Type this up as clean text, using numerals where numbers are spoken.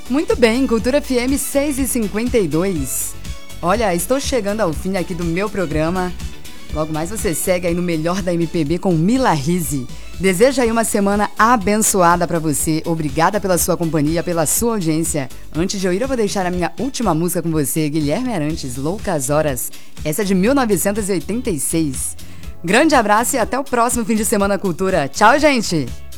Muito bem, Cultura FM 6h52. Olha, estou chegando ao fim aqui do meu programa. Logo mais você segue aí no Melhor da MPB com Mila Rizzi. Desejo aí uma semana abençoada pra você. Obrigada pela sua companhia, pela sua audiência. Antes de eu ir, eu vou deixar a minha última música com você, Guilherme Arantes, Loucas Horas. Essa é de 1986. Grande abraço e até o próximo fim de semana Cultura. Tchau, gente!